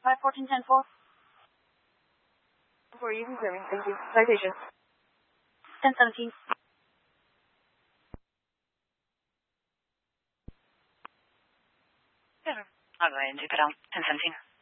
514-10-4. For you confirming. Thank you. Citation. 1017. I'll go ahead and take it out. 1017.